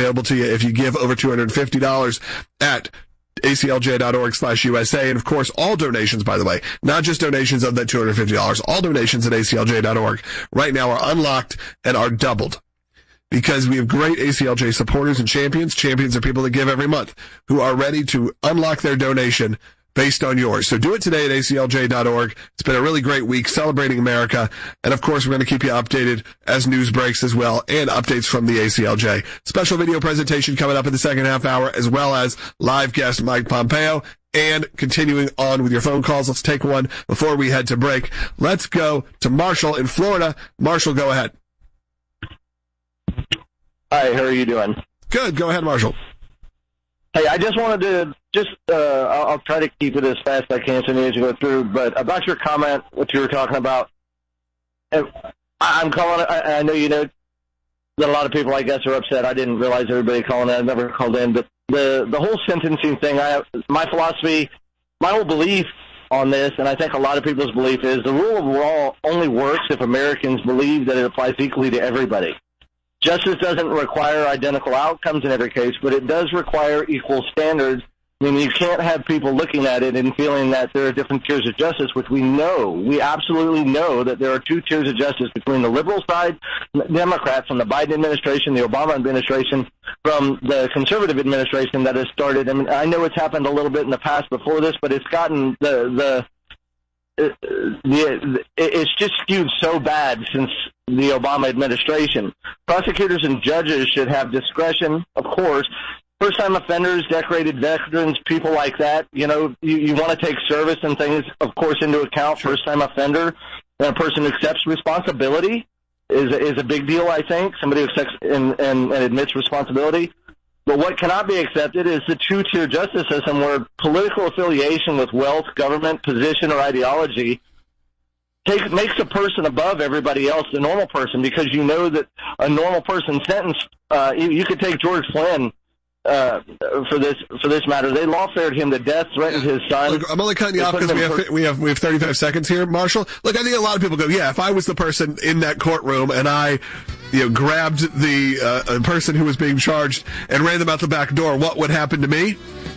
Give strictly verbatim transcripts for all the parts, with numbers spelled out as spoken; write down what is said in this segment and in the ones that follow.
available to you if you give over two hundred fifty dollars at aclj.org slash USA. And of course, all donations, by the way, not just donations of that two hundred fifty dollars, all donations at aclj dot org right now are unlocked and are doubled. Because we have great A C L J supporters and champions. Champions are people that give every month who are ready to unlock their donation based on yours. So do it today at A C L J dot org. It's been a really great week celebrating America. And of course, we're going to keep you updated as news breaks as well and updates from the A C L J. Special video presentation coming up in the second half hour, as well as live guest Mike Pompeo. And continuing on with your phone calls, let's take one before we head to break. Let's go to Marshall in Florida. Marshall, go ahead. Hi, how are you doing? Good. Go ahead, Marshall. Hey, I just wanted to just, uh, I'll, I'll try to keep it as fast as I can so as you go through, but about your comment, what you were talking about, and I'm calling, I, I know you know that a lot of people, I guess, are upset. I didn't realize everybody calling in. I've never called in, but the, the whole sentencing thing, I, my philosophy, my whole belief on this, and I think a lot of people's belief is the rule of law only works if Americans believe that it applies equally to everybody. Justice doesn't require identical outcomes in every case, but it does require equal standards. I mean, you can't have people looking at it and feeling that there are different tiers of justice, which we know. We absolutely know that there are two tiers of justice between the liberal side, Democrats, from the Biden administration, the Obama administration, from the conservative administration that has started. I mean, I know it's happened a little bit in the past before this, but it's gotten the the it, the it's just skewed so bad since the Obama administration. Prosecutors and judges should have discretion, of course. First-time offenders, decorated veterans, people like that, you know, you, you want to take service and things, of course, into account. First-time offender, and a person who accepts responsibility is, is a big deal, I think. Somebody who accepts and, and, and admits responsibility. But what cannot be accepted is the two-tier justice system where political affiliation with wealth, government, position, or ideology Take, makes a person above everybody else, the normal person, because you know that a normal person sentenced, uh, you, you could take George Flynn, uh, for this, for this matter. They lawfared him to death, threatened his son. Look, I'm only cutting you off because we have, per- we have, we have thirty-five seconds here, Marshall. Look, I think a lot of people go, yeah, if I was the person in that courtroom and I, you know, grabbed the, uh, person who was being charged and ran them out the back door, what would happen to me?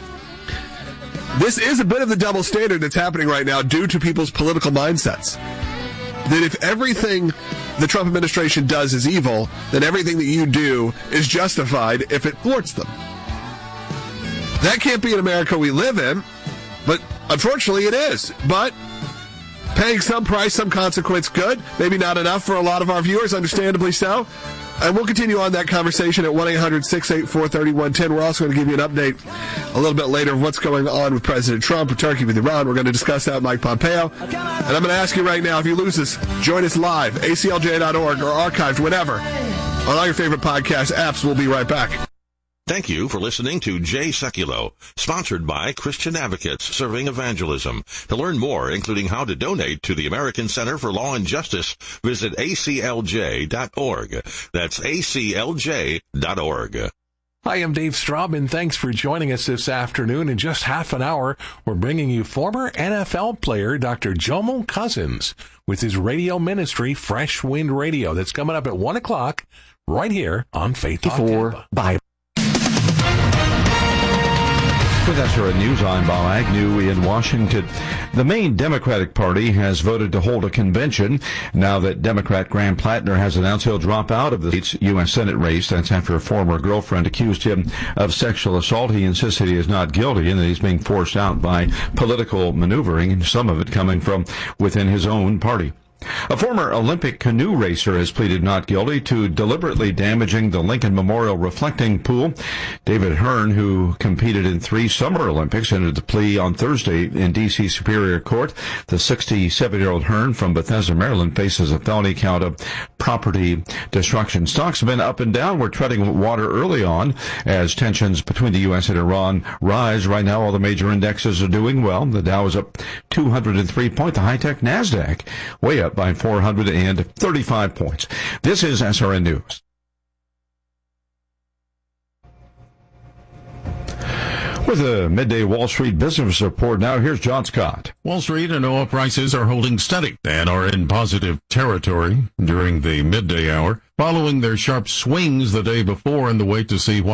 This is a bit of the double standard that's happening right now due to people's political mindsets. That if everything the Trump administration does is evil, then everything that you do is justified if it thwarts them. That can't be an America we live in, but unfortunately it is. But paying some price, some consequence, good. Maybe not enough for a lot of our viewers, understandably so. And we'll continue on that conversation at one eight hundred six eight four three one one zero. We're also going to give you an update a little bit later of what's going on with President Trump, with Turkey, with Iran. We're going to discuss that with Mike Pompeo. And I'm going to ask you right now, if you lose this, join us live, A C L J dot org, or archived, whenever, on all your favorite podcast apps. We'll be right back. Thank you for listening to Jay Sekulow, sponsored by Christian Advocates Serving Evangelism. To learn more, including how to donate to the American Center for Law and Justice, visit A C L J dot org. That's A C L J dot org. Hi, I'm Dave Straub, and thanks for joining us this afternoon. In just half an hour, we're bringing you former N F L player Doctor Jomo Cousins with his radio ministry, Fresh Wind Radio. That's coming up at one o'clock right here on Faith Talk Tampa. Bye. With S R N News, I'm Bob Agnew in Washington. The Maine Democratic Party has voted to hold a convention now that Democrat Graham Plattner has announced he'll drop out of the state's U S Senate race. That's after a former girlfriend accused him of sexual assault. He insisted he is not guilty and that he's being forced out by political maneuvering, and some of it coming from within his own party. A former Olympic canoe racer has pleaded not guilty to deliberately damaging the Lincoln Memorial reflecting pool. David Hearn, who competed in three Summer Olympics, entered the plea on Thursday in D C Superior Court. The sixty-seven-year-old Hearn from Bethesda, Maryland, faces a felony count of property destruction. Stocks have been up and down. We're treading water early on as tensions between the U S and Iran rise. Right now, all the major indexes are doing well. The Dow is up two hundred three points. The high-tech NASDAQ way up by four hundred thirty-five points. This is S R N News. With a midday Wall Street business report now, here's John Scott. Wall Street and oil prices are holding steady and are in positive territory during the midday hour, following their sharp swings the day before in the wait to see what